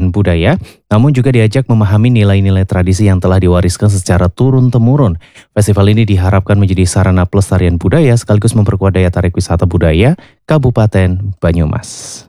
pelestarian budaya, namun juga diajak memahami nilai-nilai tradisi yang telah diwariskan secara turun-temurun. Festival ini diharapkan menjadi sarana pelestarian budaya sekaligus memperkuat daya tarik wisata budaya Kabupaten Banyumas.